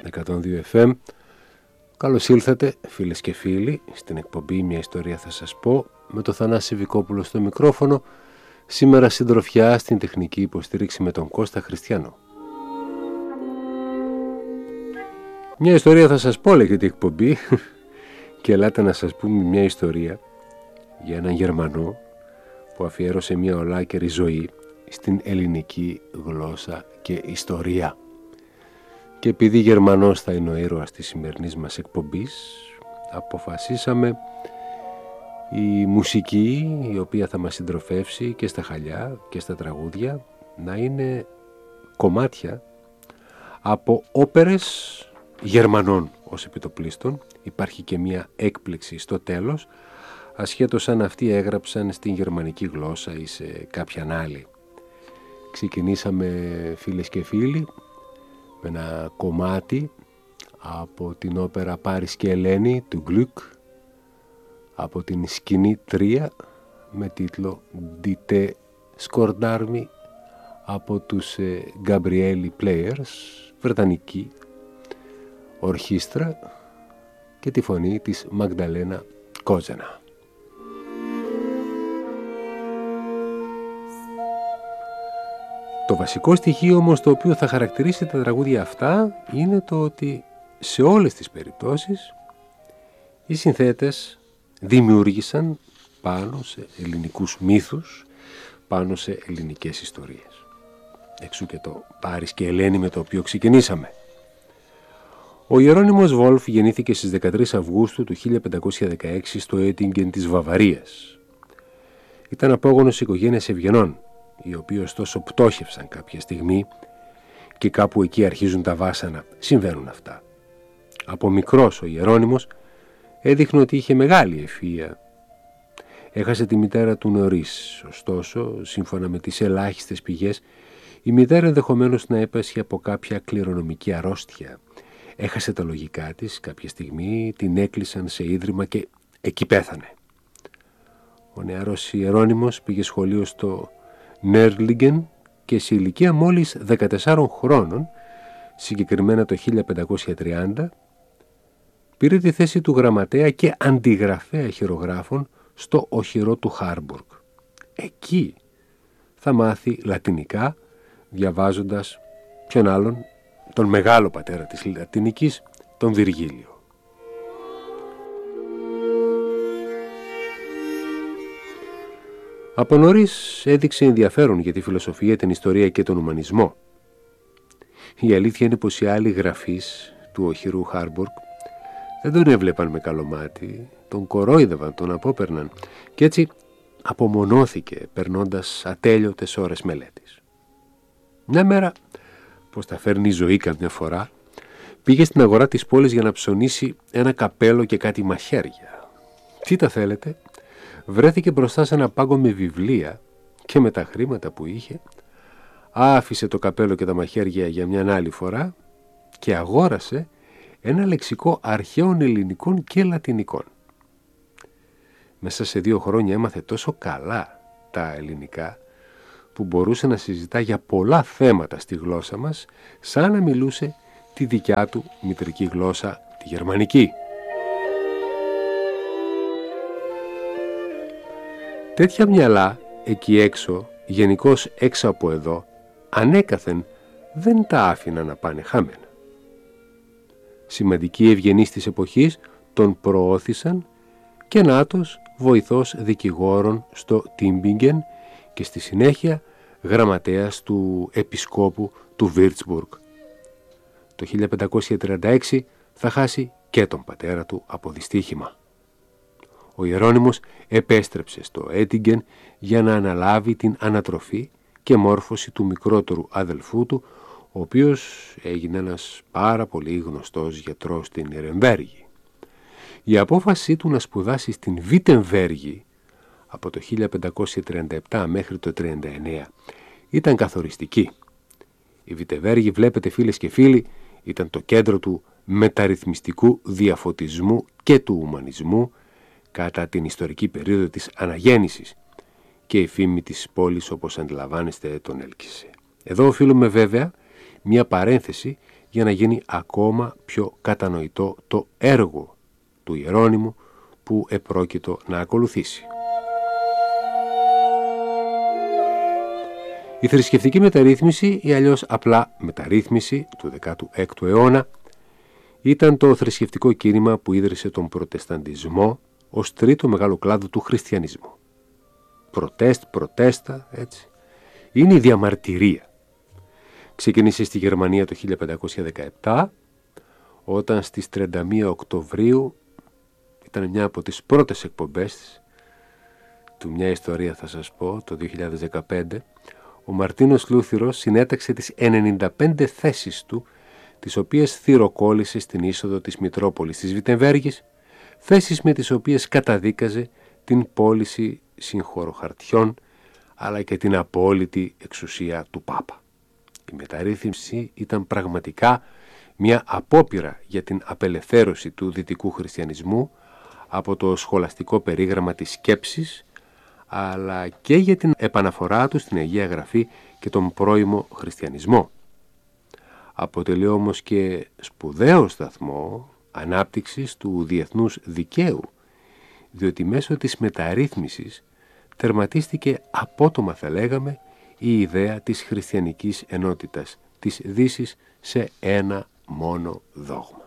102 FM. Καλώς ήλθατε φίλες και φίλοι στην εκπομπή «Μια ιστορία θα σας πω» με το Θανάση Βικόπουλο στο μικρόφωνο. Σήμερα συντροφιά στην τεχνική υποστήριξη με τον Κώστα Χριστιανό. Μια ιστορία θα σας πω, λέγεται η εκπομπή, και ελάτε να σας πούμε μια ιστορία για έναν Γερμανό που αφιέρωσε μια ολάκερη ζωή στην ελληνική γλώσσα και ιστορία. Και επειδή Γερμανός θα είναι ο ήρωας της σημερινής μας εκπομπής, αποφασίσαμε η μουσική η οποία θα μας συντροφεύσει και στα χαλιά και στα τραγούδια να είναι κομμάτια από όπερες Γερμανών ως επιτοπλίστων. Υπάρχει και μια έκπληξη στο τέλος, ασχέτως αν αυτοί έγραψαν στην γερμανική γλώσσα ή σε κάποια άλλη. Ξεκινήσαμε, φίλες και φίλοι, με ένα κομμάτι από την όπερα Πάρης και Ελένη του Γκλουκ, από την σκηνή 3 με τίτλο «Dite Scordarmi» από τους Gabrieli Players, βρετανική ορχήστρα, και τη φωνή της Μαγδαλένα Κόζενα. Το βασικό στοιχείο όμως το οποίο θα χαρακτηρίσει τα τραγούδια αυτά είναι το ότι σε όλες τις περιπτώσεις οι συνθέτες δημιούργησαν πάνω σε ελληνικούς μύθους, πάνω σε ελληνικές ιστορίες. Εξού και το Πάρης και Ελένη με το οποίο ξεκινήσαμε. Ο Ιερώνυμος Βόλφ γεννήθηκε στις 13 Αυγούστου του 1516 στο Έτιγκεν της Βαβαρίας. Ήταν απόγονος οικογένειας ευγενών, οι οποίοι ωστόσο πτώχευσαν κάποια στιγμή και κάπου εκεί αρχίζουν τα βάσανα. Συμβαίνουν αυτά. Από μικρός ο Ιερώνυμος έδειχνε ότι είχε μεγάλη ευφυΐα. Έχασε τη μητέρα του νωρίς, ωστόσο, σύμφωνα με τις ελάχιστες πηγές, η μητέρα ενδεχομένως να έπασχε από κάποια κληρονομική αρρώστια. Έχασε τα λογικά της κάποια στιγμή, την έκλεισαν σε ίδρυμα και εκεί πέθανε. Ο νεαρός Ιερώνυμος πήγε σχολείο στο Νέρλιγκεν και σε ηλικία μόλις 14 χρόνων, συγκεκριμένα το 1530, πήρε τη θέση του γραμματέα και αντιγραφέα χειρογράφων στο οχυρό του Χάρμπουργκ. Εκεί θα μάθει λατινικά, διαβάζοντας ποιον άλλον, τον μεγάλο πατέρα της λατινικής, τον Βυργίλιο. Από νωρίς έδειξε ενδιαφέρον για τη φιλοσοφία, την ιστορία και τον ουμανισμό. Η αλήθεια είναι πως οι άλλοι γραφείς του οχυρού Χάρμπουργκ δεν τον έβλεπαν με καλό μάτι, τον κορόιδευαν, τον απόπαιρναν και έτσι απομονώθηκε περνώντας ατέλειωτες ώρες μελέτης. Μια μέρα, πως τα φέρνει η ζωή καμιά φορά, πήγε στην αγορά της πόλης για να ψωνίσει ένα καπέλο και κάτι μαχαίρια. Τι τα θέλετε? Βρέθηκε μπροστά σε ένα πάγκο με βιβλία και με τα χρήματα που είχε άφησε το καπέλο και τα μαχαίρια για μια άλλη φορά και αγόρασε ένα λεξικό αρχαίων ελληνικών και λατινικών. Μέσα σε 2 χρόνια έμαθε τόσο καλά τα ελληνικά που μπορούσε να συζητά για πολλά θέματα στη γλώσσα μας σαν να μιλούσε τη δικιά του μητρική γλώσσα, τη γερμανική. Τέτοια μυαλά εκεί έξω, γενικώς έξω από εδώ, ανέκαθεν δεν τα άφηναν να πάνε χάμενα. Σημαντικοί ευγενείς της εποχής τον προώθησαν και νάτος βοηθός δικηγόρων στο Τίμπιγκεν και στη συνέχεια γραμματέας του επισκόπου του Βίρτσμπουργκ. Το 1536 θα χάσει και τον πατέρα του από δυστύχημα. Ο Ιερώνυμος επέστρεψε στο Έτιγκεν για να αναλάβει την ανατροφή και μόρφωση του μικρότερου αδελφού του, ο οποίος έγινε ένας πάρα πολύ γνωστός γιατρός στην Νιρεμβέργη. Η απόφασή του να σπουδάσει στην Βίτεμβέργη από το 1537 μέχρι το 1939 ήταν καθοριστική. Η Βιτεμβέργη, βλέπετε φίλες και φίλοι, ήταν το κέντρο του μεταρρυθμιστικού διαφωτισμού και του ουμανισμού κατά την ιστορική περίοδο της αναγέννησης και η φήμη της πόλης, όπως αντιλαμβάνεστε, τον έλκυσε. Εδώ οφείλουμε βέβαια μια παρένθεση για να γίνει ακόμα πιο κατανοητό το έργο του Ιερώνυμου που επρόκειτο να ακολουθήσει. Η θρησκευτική μεταρρύθμιση ή αλλιώς απλά μεταρρύθμιση του 16ου αιώνα ήταν το θρησκευτικό κίνημα που ίδρυσε τον προτεσταντισμό ως τρίτο μεγάλο κλάδο του χριστιανισμού. Προτέστα, έτσι, είναι η διαμαρτυρία. Ξεκίνησε στη Γερμανία το 1517, όταν στις 31 Οκτωβρίου, ήταν μια από τις πρώτες εκπομπές του «Μια ιστορία θα σας πω», το 2015, ο Μαρτίνος Λούθυρος συνέταξε τις 95 θέσεις του, τις οποίες θυροκόλλησε στην είσοδο της Μητρόπολης της Βιτεμβέργης, θέσεις με τις οποίες καταδίκαζε την πώληση συγχωροχαρτιών, αλλά και την απόλυτη εξουσία του Πάπα. Η μεταρρύθμιση ήταν πραγματικά μια απόπειρα για την απελευθέρωση του δυτικού χριστιανισμού από το σχολαστικό περίγραμμα της σκέψης, αλλά και για την επαναφορά του στην Αγία Γραφή και τον πρώιμο χριστιανισμό. Αποτελεί όμως και σπουδαίο σταθμό ανάπτυξης του διεθνούς δικαίου, διότι μέσω της μεταρρύθμισης τερματίστηκε απότομα, θα λέγαμε, η ιδέα της χριστιανικής ενότητας της Δύσης σε ένα μόνο δόγμα.